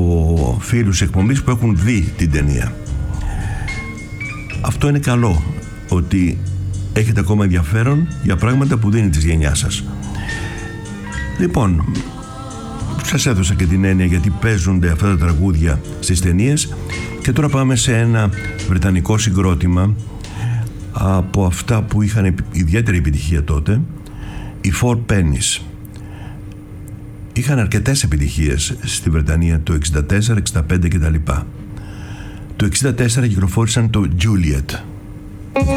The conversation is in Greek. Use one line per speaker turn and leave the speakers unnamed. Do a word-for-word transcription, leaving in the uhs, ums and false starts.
από φίλους εκπομπής που έχουν δει την ταινία. Αυτό είναι καλό, ότι έχετε ακόμα ενδιαφέρον για πράγματα που δίνει της γενιάς σας. Λοιπόν, σας έδωσα και την έννοια γιατί παίζονται αυτά τα τραγούδια στις ταινίες, και τώρα πάμε σε ένα βρετανικό συγκρότημα από αυτά που είχαν ιδιαίτερη επιτυχία τότε, οι Four Pennies. Είχαν αρκετές επιτυχίες στη Βρετανία το εξήντα τέσσερα, εξήντα πέντε κτλ. Το εξήντα τέσσερα κυκλοφόρησαν το Juliet.